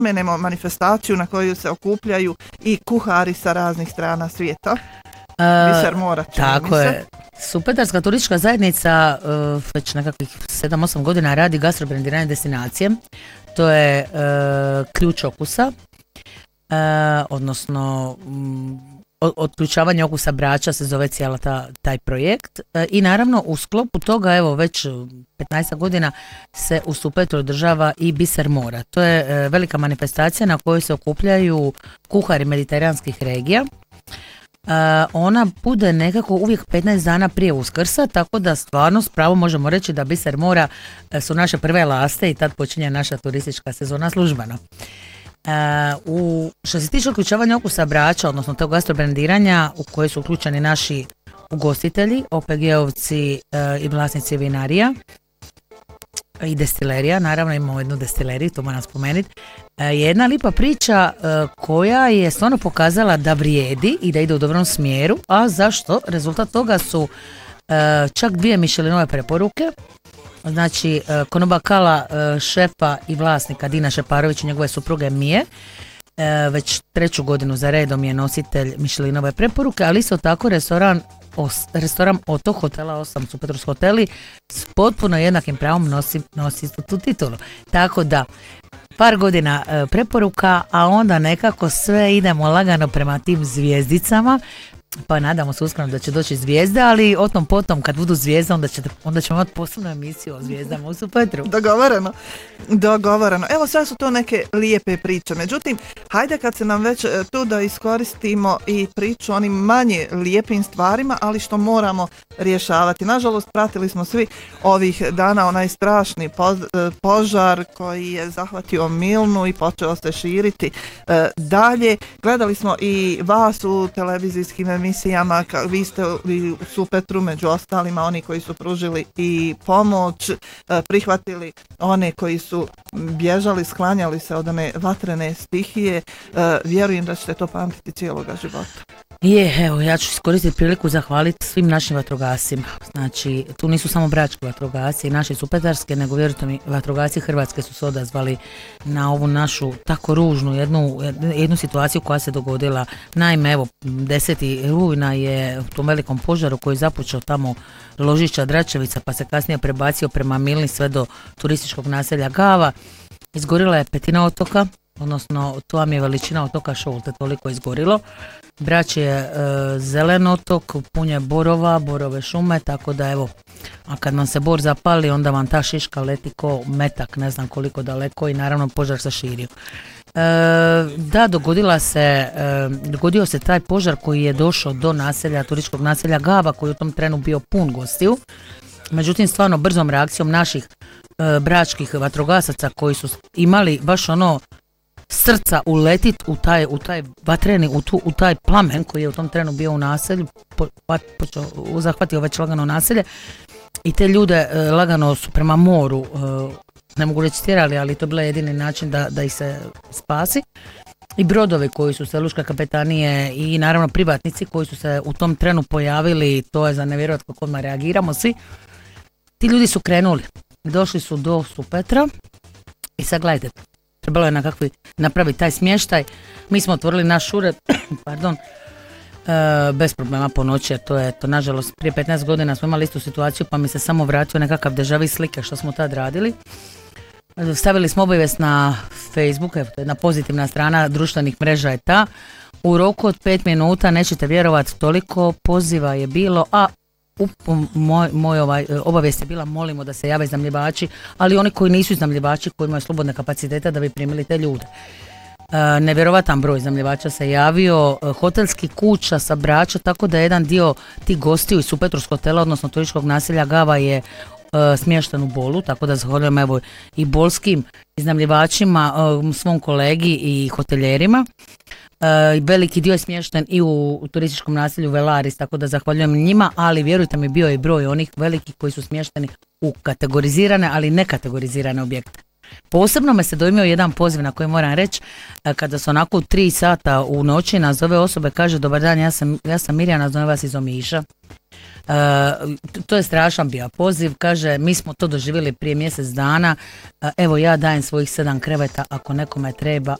spomenemo manifestaciju na koju se okupljaju i kuhari sa raznih strana svijeta. Biser mora, tako je. Supetarska turistička zajednica već nekakvih 7-8 godina radi gastrobrendiranje destinacije. To je ključ okusa, odnosno otključavanje okusa Brača se zove cijela taj projekt. I naravno u sklopu toga, evo već 15 godina se u Supetru održava i Biser mora. To je velika manifestacija na kojoj se okupljaju kuhari mediteranskih regija. Ona bude nekako uvijek 15 dana prije Uskrsa, tako da stvarno s pravom možemo reći da Biser mora su naše prve laste i tad počinje naša turistička sezona službeno. Što se tiče uključavanja okusa Brača, odnosno tog gastrobrendiranja u koje su uključeni naši ugostitelji, OPG-ovci i vlasnici vinarija i destilerija, naravno imamo jednu destileriju, to moram spomenuti, je jedna lipa priča koja je stvarno pokazala da vrijedi i da ide u dobrom smjeru, a zašto? Rezultat toga su čak 2 Michelinove preporuke. Znači, konoba Kala, šefa i vlasnika Dina Šeparović i njegove supruge Mije, već 3. godinu za redom je nositelj Michelinove preporuke, ali isto tako restoran Otok hotela 8 Supetrus hoteli s potpuno jednakim pravom nosi tu titulu. Tako da, par godina preporuka, a onda nekako sve idemo lagano prema tim zvijezdicama. Pa nadamo se uskoro da će doći zvijezde, ali o tom potom kad budu zvijezde onda ćemo imati posebnu emisiju o zvijezdama u Supetru. Dogovoreno. Evo sve su to neke lijepe priče. Međutim, hajde kad se nam već tu da iskoristimo i priču o onim manje lijepim stvarima, ali što moramo rješavati. Nažalost, pratili smo svi ovih dana onaj strašni požar koji je zahvatio Milnu i počeo se širiti dalje. Gledali smo i vas u televizijskim emisijama, vi ste u Supetru među ostalima oni koji su pružili i pomoć, prihvatili one koji su bježali, sklanjali se od one vatrene stihije. Vjerujem da ćete to pamtiti cijeloga života. Evo, ja ću iskoristiti priliku zahvaliti svim našim vatrogasima. Znači, tu nisu samo brački vatrogasci i naše supetarske, nego vjerujte mi, vatrogasci Hrvatske su se odazvali na ovu našu tako ružnu jednu situaciju koja se dogodila. Naime, evo, 10. rujna je u tom velikom požaru koji je započeo tamo ložišća Dračevica, pa se kasnije prebacio prema Milni sve do turističkog naselja Gava. Izgorila je 1/5 otoka, odnosno to vam je veličina otoka Šolte, toliko je izgorilo. Brač je zelen otok, pun je borova, borove šume, tako da evo, a kad vam se bor zapali, onda vam ta šiška leti ko metak, ne znam koliko daleko i naravno požar se širio. Da, dogodio se taj požar koji je došao do naselja, turističkog naselja Gava, koji je u tom trenu bio pun gostiju. Međutim, stvarno brzom reakcijom naših bračkih vatrogasaca koji su imali baš ono srca uletit u taj vatreni, u taj plamen koji je u tom trenu bio u naselju, zahvatio već lagano naselje i te ljude lagano su prema moru, ne mogu reći stjerali, ali to je bila jedini način da ih se spasi. I brodovi koji su se, lučke kapetanije i naravno privatnici koji su se u tom trenu pojavili, to je za nevjerovat kako odmah reagiramo svi. Ti ljudi su krenuli, došli su do Supetra i sad gledajte, trebalo je napraviti taj smještaj. Mi smo otvorili naš ured, bez problema po noći, to je to, nažalost prije 15 godina smo imali istu situaciju pa mi se samo vratio nekakav deja vu slike što smo tad radili. Stavili smo obavijest na Facebook, to je jedna pozitivna strana društvenih mreža je ta. U roku od 5 minuta, nećete vjerovati, toliko poziva je bilo, a moj obavijest je bila molimo da se jave iznajmljivači, ali oni koji nisu iznajmljivači, koji imaju slobodne kapacitete da bi primili te ljude. Nevjerovatan broj iznajmljivača se javio, hotelskih kuća sa Brača, tako da jedan dio tih gostiju iz Supetrus hotela, odnosno turističkog naselja Gava je smješten u Bolu, tako da zahvaljujem evo i bolskim iznajmljivačima, svom kolegi i hoteljerima. Veliki dio je smješten i u turističkom naselju Velaris, tako da zahvaljujem njima, ali vjerujte mi bio je broj onih velikih koji su smješteni u kategorizirane, ali ne kategorizirane objekte. Posebno me se dojmio jedan poziv na koji moram reći, kada su onako u 3 sata u noći nazove osobe, kaže dobar dan, ja sam Mirjana, zove vas iz Omiša. To je strašan bio poziv, kaže mi smo to doživjeli prije mjesec dana, evo ja dajem svojih 7 kreveta ako nekome treba,